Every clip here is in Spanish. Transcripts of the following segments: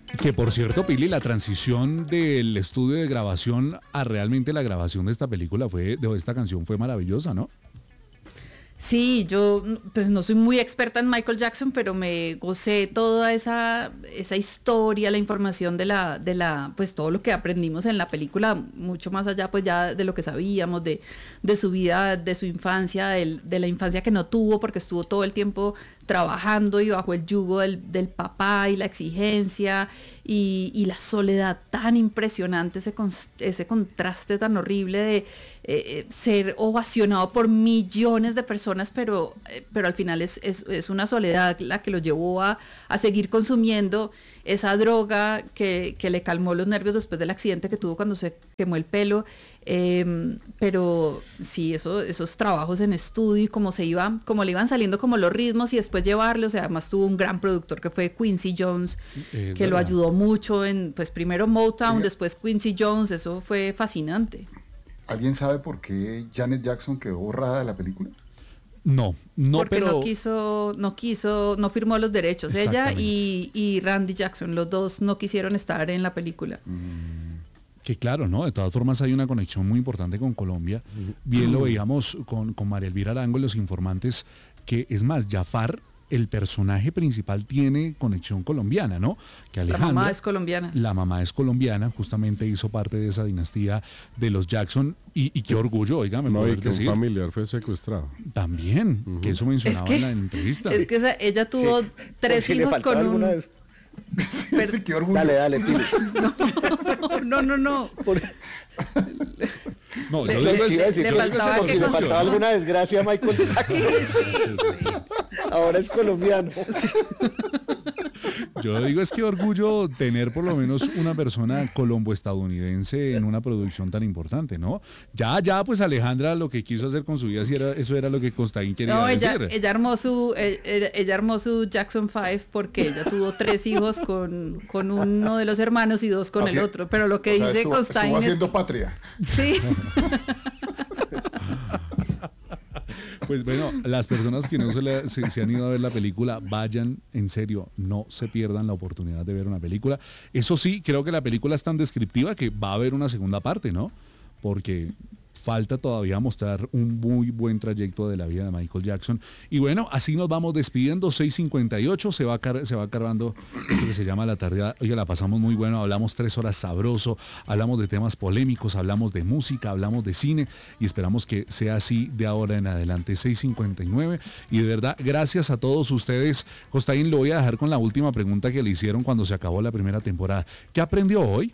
Que por cierto, Pili, la transición del estudio de grabación a realmente la grabación de esta película de esta canción fue maravillosa, ¿no? Sí, yo pues no soy muy experta en Michael Jackson, pero me gocé toda esa historia, la información pues todo lo que aprendimos en la película, mucho más allá pues ya de lo que sabíamos, de su vida, de su infancia, de la infancia que no tuvo, porque estuvo todo el tiempo trabajando y bajo el yugo del papá y la exigencia y la soledad tan impresionante, ese contraste tan horrible de ser ovacionado por millones de personas, pero al final es una soledad la que lo llevó a seguir consumiendo esa droga que le calmó los nervios después del accidente que tuvo cuando se quemó el pelo. Pero sí, esos trabajos en estudio y como le iban saliendo como los ritmos y después llevarlo, o sea, además tuvo un gran productor que fue Quincy Jones, que lo ayudó mucho en, pues primero Motown, Oiga, después Quincy Jones, eso fue fascinante. ¿alguien sabe por qué Janet Jackson quedó borrada de la película? No, Porque pero... no firmó los derechos. Ella Exactamente. y Randy Jackson, los dos no quisieron estar en la película. Que claro, ¿no? De todas formas hay una conexión muy importante con Colombia. Bien lo veíamos con María Elvira Arango en Los Informantes, que es más, Jafar, el personaje principal, tiene conexión colombiana, ¿no? Que La Alejandra, mamá es colombiana. la mamá es colombiana, justamente hizo parte de esa dinastía de los Jackson, y qué orgullo, oiga, me No, puedo y que un decir. familiar fue secuestrado. También, que eso mencionaba en la entrevista. Es que ella tuvo Sí, tres por si le hijos faltaba con alguna un... vez. Sí, qué orgullo. Dale, Pili. No. Por- No, Le- yo le- digo le- ese- le yo digo ese faltaba por que si le situación, faltaba ¿no? alguna desgracia a Michael Jackson. Ahora es colombiano. Yo digo es que orgullo tener por lo menos una persona colombo-estadounidense en una producción tan importante, ¿no? Ya, pues Alejandra lo que quiso hacer con su vida, eso era lo que Costaín quería No, decir. ella armó su Jackson 5 porque ella tuvo 3 hijos con uno de los hermanos y 2 con Así- el otro. Pero lo que o sea, dice estuvo Constein es... haciendo patria. Sí. Pues bueno, las personas que no se han ido a ver la película, vayan, en serio, no se pierdan la oportunidad de ver una película. Eso sí, creo que la película es tan descriptiva que va a haber una segunda parte, ¿no? Porque falta todavía mostrar un muy buen trayecto de la vida de Michael Jackson. Y bueno, así nos vamos despidiendo, 6:58, se va acabando esto que se llama La Tardeada. Oye, la pasamos muy bueno, hablamos 3 horas sabroso, hablamos de temas polémicos, hablamos de música, hablamos de cine y esperamos que sea así de ahora en adelante, 6:59. Y de verdad, gracias a todos ustedes. Costaín, lo voy a dejar con la última pregunta que le hicieron cuando se acabó la primera temporada. ¿Qué aprendió hoy?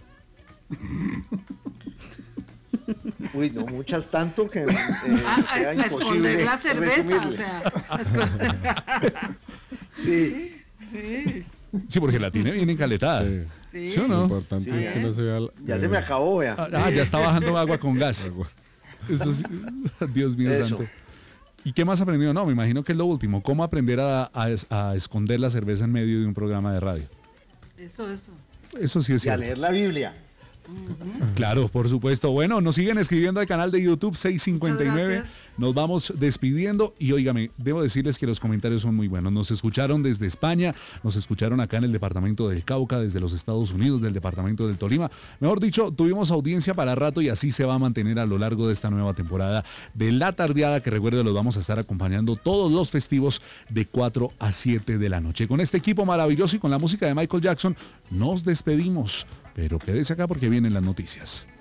Uy, no, muchas tanto que queda A imposible esconder la cerveza, o resumirle. sea, Sí, sí, Sí, porque la tiene bien encaletada. Sí. sí. ¿Sí o Lo no? importante Sí, es que no se vea... ya se me acabó, vea. Ya está bajando agua con gas. Agua. Eso sí, Dios mío Eso. santo. ¿Y qué más aprendió? No, me imagino que es lo último. ¿Cómo aprender a esconder la cerveza en medio de un programa de radio? Eso. Eso sí es Y a cierto. leer la Biblia. Claro, por supuesto. Bueno, nos siguen escribiendo al canal de YouTube 659. Muchas gracias. Nos vamos despidiendo y óigame, debo decirles que los comentarios son muy buenos. Nos escucharon desde España, nos escucharon acá en el departamento del Cauca, desde los Estados Unidos, del departamento del Tolima. Mejor dicho, tuvimos audiencia para rato y así se va a mantener a lo largo de esta nueva temporada de La Tardeada, que recuerde, los vamos a estar acompañando todos los festivos de 4 a 7 de la noche. Con este equipo maravilloso y con la música de Michael Jackson, nos despedimos. Pero quédese acá porque vienen las noticias.